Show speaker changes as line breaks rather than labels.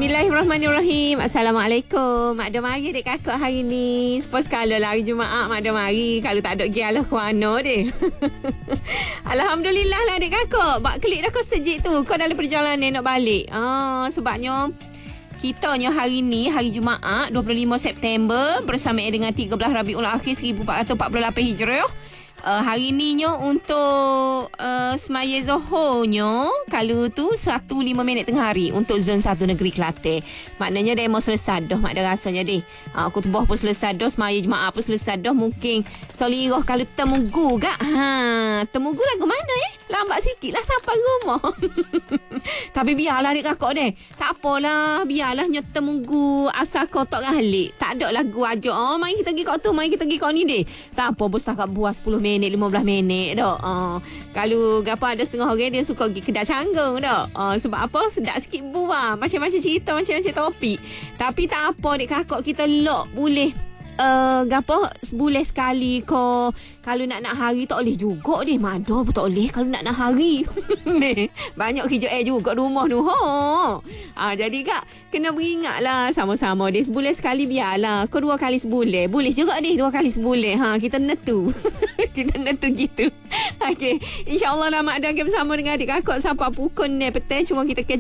Bismillahirrahmanirrahim. Assalamualaikum. Mak dah mari dek kakak hari ni. Supaya sekala lah hari Jumaat mak dah mari. Kalau tak ada pergi alah kuano deh. Alhamdulillah lah dek kakak. Bak klik dah kau sejik tu. Kau dalam perjalanan nak balik. Sebabnya kitanya hari ni, hari Jumaat 25 September bersamaan dengan 13 Rabiul Akhir 1448 Hijrah. Hari ni nyo untuk semaya Zohornya kalau tu 1:05 tengah hari untuk zon 1 negeri Kelantan. Maknanya demo selesai dah mak dah rasanya deh. Khutbah pun selesai dah, semaya Jumaat pun selesai dah. Mungkin solirah kalau temugu gak. Temugu lagu mana lambat sikit lah sampai rumah. Tapi biarlah dek kakak deh. Tak apalah, biarlah nyo temugu asal kotak galik. Tak ada lagu aja. Mari kita pergi kat tu, mari kita pergi kat ni deh. Tak apa, bos tak buat 10 minit, 15 minit dah. Kalau gapa ada setengah orang dia suka pergi kedai canggung dah. Sebab apa? Sedap sikit buah. Macam-macam cerita, macam-macam topik. Tapi tak apa dek kakak, kita lock boleh gapa sebulan sekali ko. Kalau nak hari tak boleh juga deh. Mada pun tak boleh kalau nak hari. Banyak kerja juga rumah tu. Jadi kak kena beringatlah sama-sama deh. Sebulan sekali biarlah. Kau 2 kali sebulan. Boleh juga deh 2 kali sebulan. Kita netu. Kita netu gitu. Okey. InsyaAllah lah mak dan bersama dengan adik kakak sampai pukul 9 petang. Cuma kita